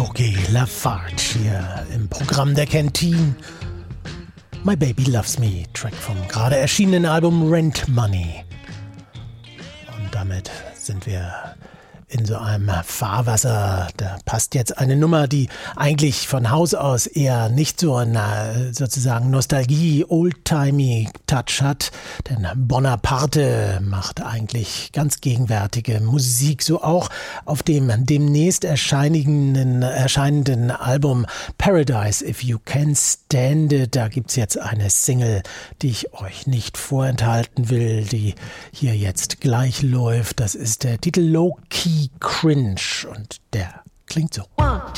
Cookie Lafarge hier im Programm der Canteen. My Baby Loves Me, Track vom gerade erschienenen Album Rent Money. Und damit sind wir in so einem Fahrwasser. Da passt jetzt eine Nummer, die eigentlich von Haus aus eher nicht so eine sozusagen Nostalgie, Oldtimey Touch hat. Denn Bonaparte macht eigentlich ganz gegenwärtige Musik, so auch auf dem demnächst erscheinenden Album Paradise If You Can Stand It. Da gibt's jetzt eine Single, die ich euch nicht vorenthalten will, die hier jetzt gleich läuft. Das ist der Titel Low Key Cringe und der klingt so.